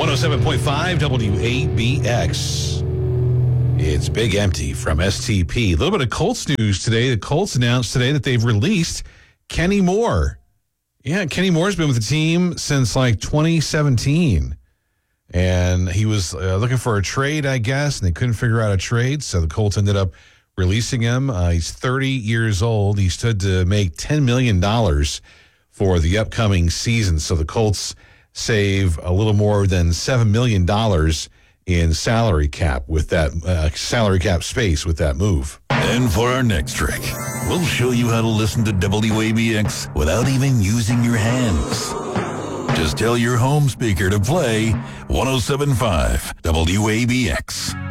107.5 WABX. It's Big Empty from STP. A little bit of Colts news today. The Colts announced today that they've released Kenny Moore. Yeah, Kenny Moore's been with the team since like 2017. And he was looking for a trade, I guess, and they couldn't figure out a trade. So the Colts ended up releasing him. He's 30 years old. He stood to make $10 million for the upcoming season. So the Colts save a little more than $7 million in salary cap with that salary cap space with that move. And for our next trick, we'll show you how to listen to WABX without even using your hands. Just tell your home speaker to play 107.5 WABX.